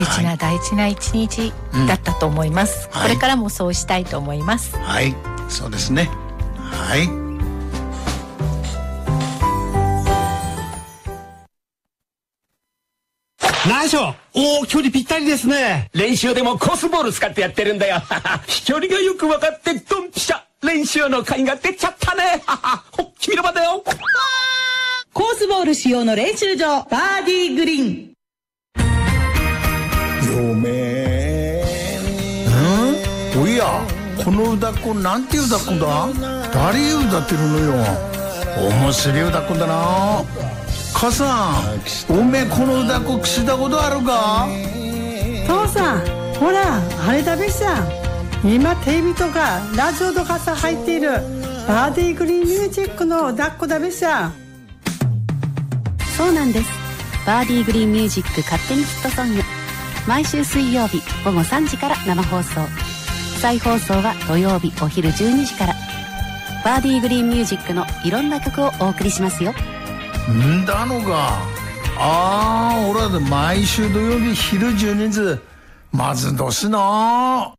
大事な一日だったと思います、これからもそうしたいと思います。 はい、そうですね。はい。 ナイスショー。おー、距離ぴったりですね。 練習でもコースボール使ってやってるんだよ。飛距離がよく分かってドンピシャ。練習の甲斐が出ちゃったね。ほっ、君の番だよ。 コースボール使用の練習場、バーディーグリーン。 おや、この歌子なんていう歌子だ？誰歌ってるのよ。面白い歌子だな。母さん、おめえこの歌子聞いたことあるか？ 父さん、ほらあれだべさ。今テレビとかラジオとかさ入っているバーディーグリーンミュージックの歌子だべさ。 そうなんです。バーディーグリーンミュージック勝手にヒットソング、毎週水曜日午後3時から生放送、再放送は土曜日お昼12時から。バーディーグリーンミュージックのいろんな曲をお送りしますよ。 んだのか。俺は毎週土曜日昼12時まずどすな。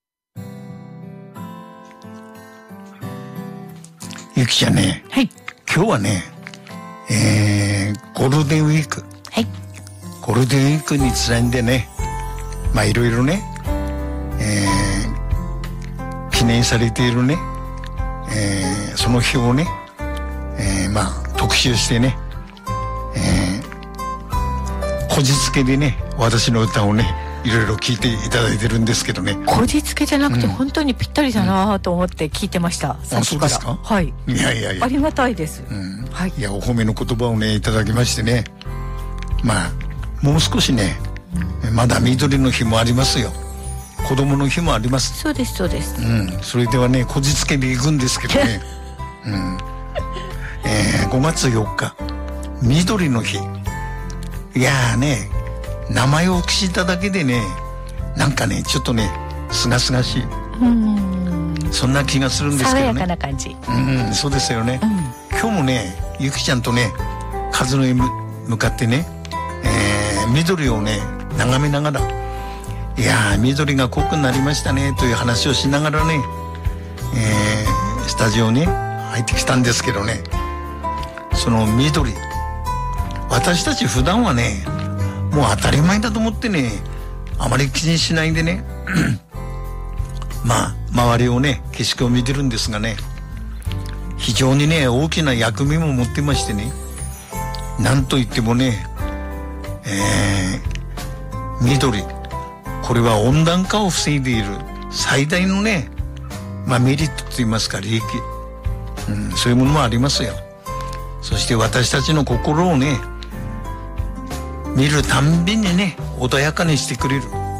ゆきちゃんね、 はい、 今日はね、ゴールデンウィーク、 はい、 ゴールデンウィークにつらいんでね、まあいろいろね、記念されているね、その日をね、まあ特集してね、こじつけでね、私の歌をねいろいろ聞いていただいてるんですけどね。 こじつけじゃなくて本当にぴったりだなと思って聞いてました、さっきから。 そうですか？ はい。 いやありがたいです、 はい。いや、お褒めの言葉をねいただきましてね、まあもう少しね、まだ緑の日もありますよ。子供の日もあります。 そうですそうです、 それではねこじつけでいくんですけどね5月4日緑の日。いやーね、名前を聞いただけでね、なんかねちょっとねすがすがしい、そんな気がするんですけどね。 爽やかな感じ。 そうですよね、今日もねゆきちゃんとね風のへ向かってね、緑をね眺めながら、いやー緑が濃くなりましたねという話をしながらね、スタジオに入ってきたんですけどね、その緑、私たち普段はねもう当たり前だと思ってねあまり気にしないでねまあ周りをね景色を見てるんですがね、非常にね大きな役目も持ってましてね、なんといってもね、緑、これは温暖化を防いでいる最大のね、まあメリットと言いますか利益、そういうものもありますよ。そして私たちの心をね見るたんびにね穏やかにしてくれる、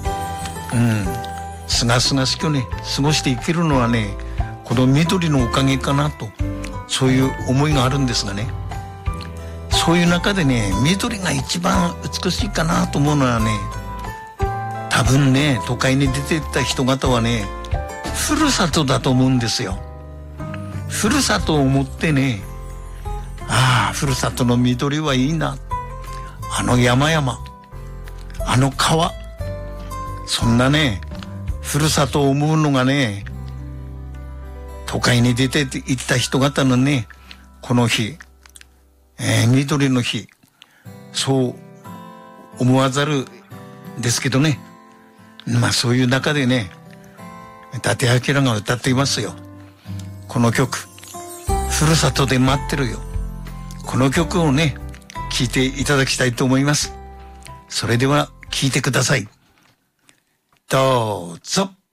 すがすがしくね過ごしていけるのはねこの緑のおかげかなと、そういう思いがあるんですがね、そういう中でね緑が一番美しいかなと思うのはね、多分ね都会に出てった人方はねふるさとだと思うんですよ。ふるさとを思ってね、ああふるさとの緑はいいな、あの山々、あの川、そんなねふるさとを思うのがね、都会に出て行った人方のねこの日、緑の日、そう思わざるですけどね、まあそういう中でね伊達明が歌っていますよ、この曲、ふるさとで待ってるよ。この曲をね聴いていただきたいと思います。それでは聴いてください。どうぞ。